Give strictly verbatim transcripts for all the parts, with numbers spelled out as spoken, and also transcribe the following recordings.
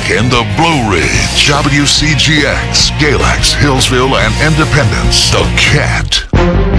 in the Blue Ridge, W C G X, Galax, Hillsville, and Independence. The Cat.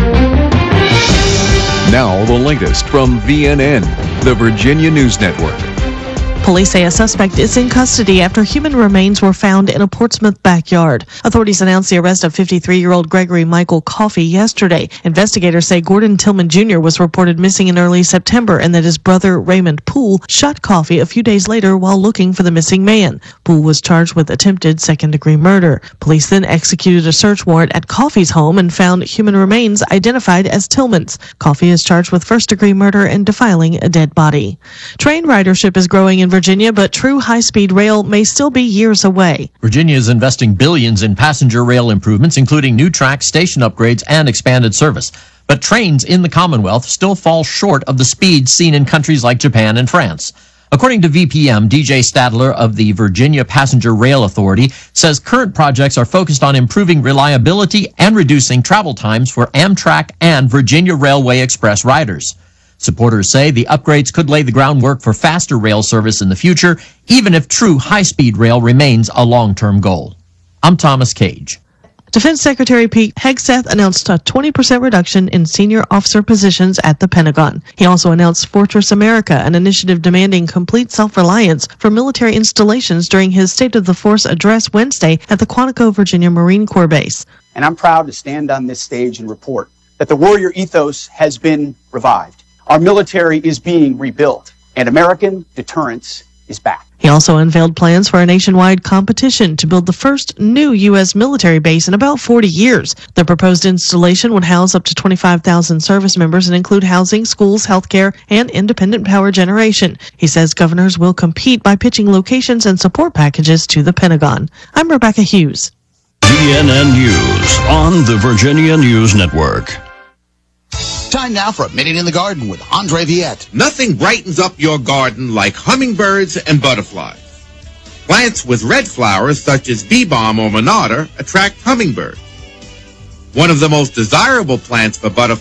Now the latest from V N N, the Virginia News Network. Police say a suspect is in custody after human remains were found in a Portsmouth backyard. Authorities announced the arrest of fifty-three-year-old Gregory Michael Coffey yesterday. Investigators say Gordon Tillman Junior was reported missing in early September and that his brother Raymond Poole shot Coffey a few days later while looking for the missing man. Poole was charged with attempted second-degree murder. Police then executed a search warrant at Coffey's home and found human remains identified as Tillman's. Coffey is charged with first-degree murder and defiling a dead body. Train ridership is growing in Virginia, but true high-speed rail may still be years away. Virginia is investing billions in passenger rail improvements, including new tracks, station upgrades, and expanded service. But trains in the Commonwealth still fall short of the speeds seen in countries like Japan and France. According to V P M, D J Stadler of the Virginia Passenger Rail Authority says current projects are focused on improving reliability and reducing travel times for Amtrak and Virginia Railway Express riders. Supporters say the upgrades could lay the groundwork for faster rail service in the future, even if true high-speed rail remains a long-term goal. I'm Thomas Cage. Defense Secretary Pete Hegseth announced a twenty percent reduction in senior officer positions at the Pentagon. He also announced Fortress America, an initiative demanding complete self-reliance for military installations during his State of the Force address Wednesday at the Quantico, Virginia Marine Corps Base. And I'm proud to stand on this stage and report that the warrior ethos has been revived. Our military is being rebuilt, and American deterrence is back. He also unveiled plans for a nationwide competition to build the first new U S military base in about forty years. The proposed installation would house up to twenty-five thousand service members and include housing, schools, healthcare, and independent power generation. He says governors will compete by pitching locations and support packages to the Pentagon. I'm Rebecca Hughes. V N N News on the Virginia News Network. Time now for a minute in the garden with Andre Viette. Nothing brightens up your garden like hummingbirds and butterflies. Plants with red flowers such as bee balm or monarda attract hummingbirds. One of the most desirable plants for butterflies